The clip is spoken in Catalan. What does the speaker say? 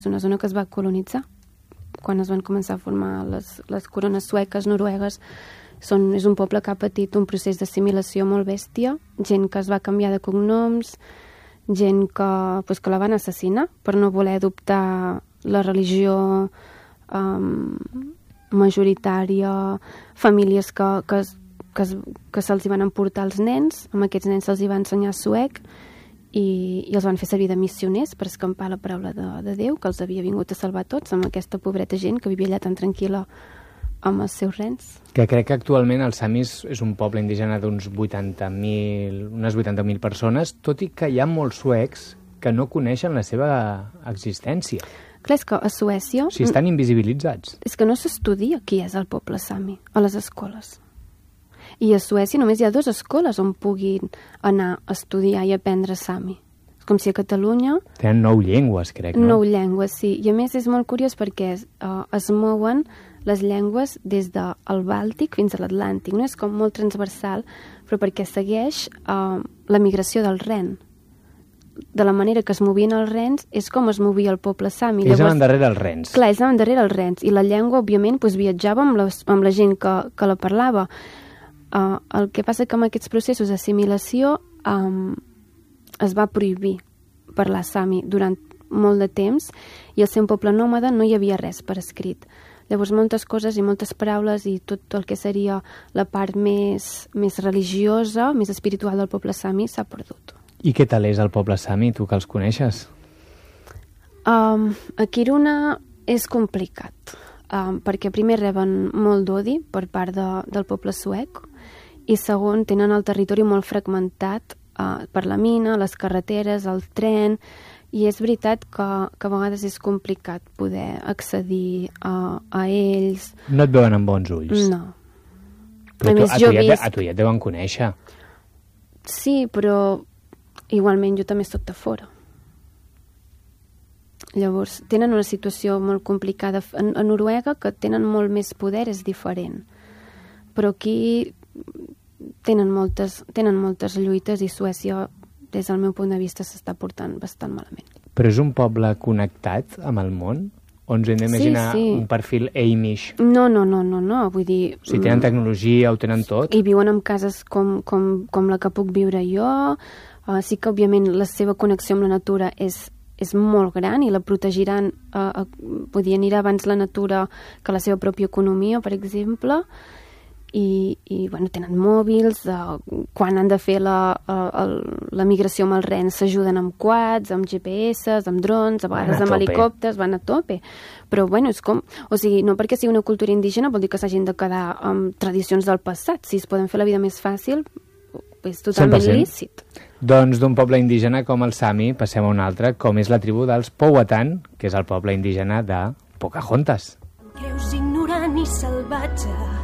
És una zona que es va colonitzar quan es van començar a formar les corones sueques, noruegues. És un poble que ha patit un procés d'assimilació molt bèstia, gent que es va canviar de cognoms, gent que la van assassinar per no voler adoptar la religió majoritària, famílies que se'ls van emportar els nens, amb aquests nens se'ls va ensenyar suec i els van fer servir de missioners per escampar la paraula de Déu, que els havia vingut a salvar tots, amb aquesta pobreta gent que vivia allà tan tranquil·la amb els seus rens. Que crec que actualment el Samis és un poble indígena d'unes 80.000 persones, tot i que hi ha molts suecs que no coneixen la seva existència. Clar, és que a Suècia... O sigui, estan invisibilitzats. És que no s'estudia qui és el poble sami a les escoles. I a Suècia només hi ha 2 escoles on puguin anar a estudiar i aprendre sami. És com si a Catalunya... Tenen 9 llengües, crec, no? 9 llengües, sí. I a més és molt curiós perquè es mouen les llengües des del Bàltic fins a l'Atlàntic. No és com molt transversal, però perquè segueix la migració del ren. De la manera que es movien els rens és com es movia el poble sami. Ells anaven darrere els rens. Clar, ells anaven darrere els rens. I la llengua, òbviament, viatjava amb la gent que la parlava. El que passa que amb aquests processos d'assimilació es va prohibir parlar sami durant molt de temps i al ser un poble nòmada no hi havia res per escrit. Llavors moltes coses i moltes paraules i tot el que seria la part més religiosa, més espiritual del poble sami s'ha perdut. I què tal és el poble sami, tu que els coneixes? A Kiruna és complicat, perquè primer reben molt d'odi per part del poble suec i segon tenen el territori molt fragmentat per la mina, les carreteres, el tren, i és veritat que a vegades és complicat poder accedir a ells. No et veuen amb bons ulls? No. Però a tu ja et deuen conèixer. Sí, però igualment jo també soc de fora. Llavors, tenen una situació molt complicada. A Noruega, que tenen molt més poder, és diferent. Però aquí tenen moltes lluites i Suècia, des del meu punt de vista, s'està portant bastant malament. Però és un poble connectat amb el món? O ens hem d'imaginar un perfil Amish? No, vull dir... O sigui, tenen tecnologia, ho tenen tot? I viuen en cases com la que puc viure jo. Sí que, òbviament, la seva connexió amb la natura és molt gran i la protegiran, anirà abans la natura que la seva pròpia economia, per exemple, i bueno, tenen mòbils, quan han de fer la migració amb els rens s'ajuden amb quads, amb GPS, amb drons, a vegades amb helicòpters, van a tope. Però bueno, és com... O sigui, no perquè sigui una cultura indígena vol dir que s'hagin de quedar amb tradicions del passat. Si es poden fer la vida més fàcil, és totalment lícit. Doncs d'un poble indígena com el Sami passem a un altre, com és la tribu dels Powhatan, que és el poble indígena de Pocahontas. Creus ignorant i salvatge,